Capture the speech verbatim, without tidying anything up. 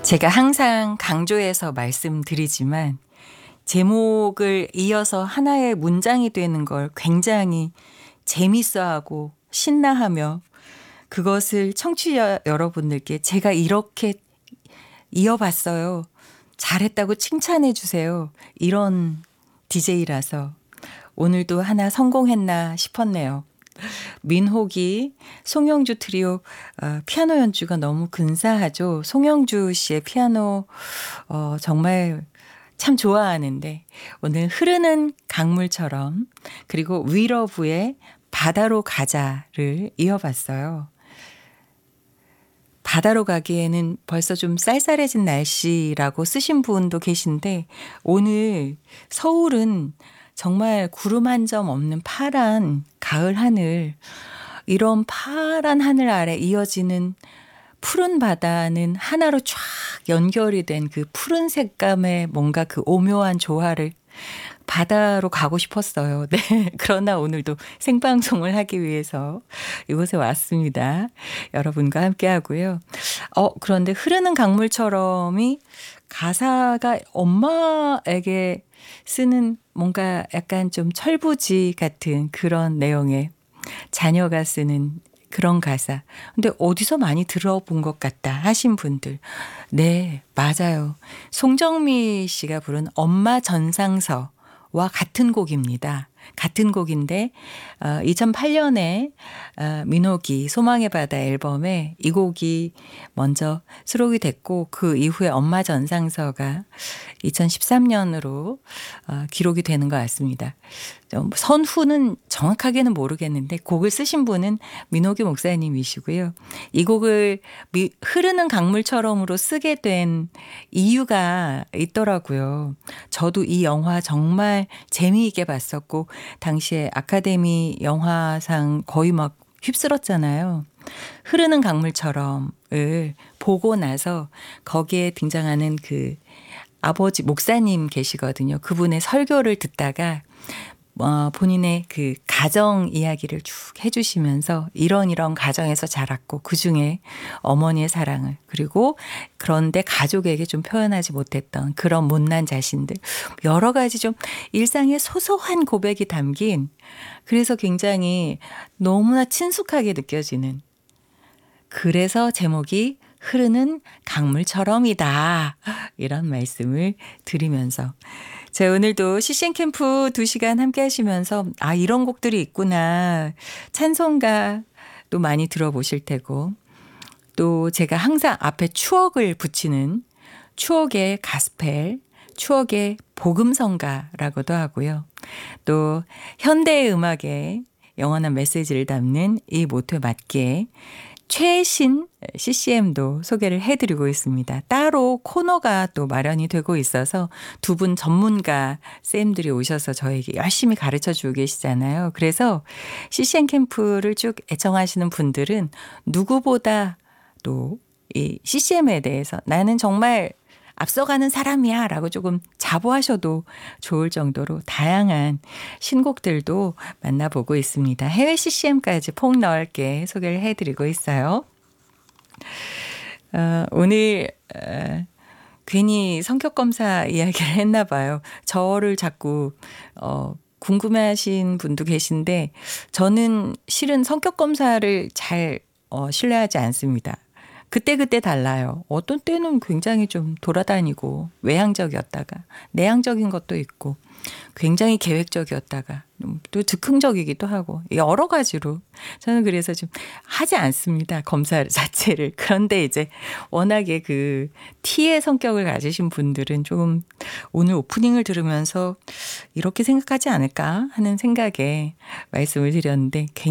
제가 항상 강조해서 말씀드리지만 제목을 이어서 하나의 문장이 되는 걸 굉장히 재밌어하고 신나하며 그것을 청취자 여러분들께 제가 이렇게 이어봤어요. 잘했다고 칭찬해 주세요. 이런 디제이라서 오늘도 하나 성공했나 싶었네요. 민호기, 송영주 트리오 어, 피아노 연주가 너무 근사하죠. 송영주 씨의 피아노 어, 정말 참 좋아하는데 오늘 흐르는 강물처럼 그리고 위러브의 바다로 가자를 이어봤어요. 바다로 가기에는 벌써 좀 쌀쌀해진 날씨라고 쓰신 분도 계신데 오늘 서울은 정말 구름 한 점 없는 파란 가을 하늘, 이런 파란 하늘 아래 이어지는 푸른 바다는 하나로 쫙 연결이 된 그 푸른 색감의 뭔가 그 오묘한 조화를 바다로 가고 싶었어요. 네. 그러나 오늘도 생방송을 하기 위해서 이곳에 왔습니다. 여러분과 함께 하고요. 어, 그런데 흐르는 강물처럼이 가사가 엄마에게 쓰는 뭔가 약간 좀 철부지 같은 그런 내용의 자녀가 쓰는 그런 가사. 근데 어디서 많이 들어본 것 같다 하신 분들. 네, 맞아요. 송정미 씨가 부른 엄마 전상서와 같은 곡입니다. 같은 곡인데 어, 이천팔 년에 어, 민호기 소망의 바다 앨범에 이 곡이 먼저 수록이 됐고 그 이후에 엄마 전상서가 이천십삼 년으로 어, 기록이 되는 것 같습니다. 선후는 정확하게는 모르겠는데 곡을 쓰신 분은 민호기 목사님이시고요. 이 곡을 미, 흐르는 강물처럼으로 쓰게 된 이유가 있더라고요. 저도 이 영화 정말 재미있게 봤었고 당시에 아카데미 영화상 거의 막 휩쓸었잖아요. 흐르는 강물처럼을 보고 나서 거기에 등장하는 그 아버지 목사님 계시거든요. 그분의 설교를 듣다가 어, 본인의 그 가정 이야기를 쭉 해주시면서 이런 이런 가정에서 자랐고 그중에 어머니의 사랑을 그리고 그런데 가족에게 좀 표현하지 못했던 그런 못난 자신들 여러 가지 좀 일상의 소소한 고백이 담긴 그래서 굉장히 너무나 친숙하게 느껴지는 그래서 제목이 흐르는 강물처럼이다 이런 말씀을 드리면서 자, 오늘도 씨씨엔 캠프 두 시간 함께 하시면서 아 이런 곡들이 있구나 찬송가도 많이 들어보실 테고 또 제가 항상 앞에 추억을 붙이는 추억의 가스펠 추억의 복음성가라고도 하고요. 또 현대의 음악에 영원한 메시지를 담는 이 모토에 맞게 최신 씨씨엠도 소개를 해드리고 있습니다. 따로 코너가 또 마련이 되고 있어서 두 분 전문가 쌤들이 오셔서 저에게 열심히 가르쳐주고 계시잖아요. 그래서 씨씨엔 캠프를 쭉 애청하시는 분들은 누구보다 또 이 씨씨엠에 대해서 나는 정말 앞서가는 사람이야 라고 조금 자부하셔도 좋을 정도로 다양한 신곡들도 만나보고 있습니다. 해외 씨씨엠까지 폭넓게 소개를 해드리고 있어요. 어, 오늘 어, 괜히 성격검사 이야기를 했나 봐요. 저를 자꾸 어, 궁금해하신 분도 계신데 저는 실은 성격검사를 잘 어, 신뢰하지 않습니다. 그때그때 달라요. 어떤 때는 굉장히 좀 돌아다니고 외향적이었다가 내향적인 것도 있고 굉장히 계획적이었다가 또 즉흥적이기도 하고 여러 가지로 저는 그래서 좀 하지 않습니다. 검사 자체를. 그런데 이제 워낙에 그 T의 성격을 가지신 분들은 좀 오늘 오프닝을 들으면서 이렇게 생각하지 않을까 하는 생각에 말씀을 드렸는데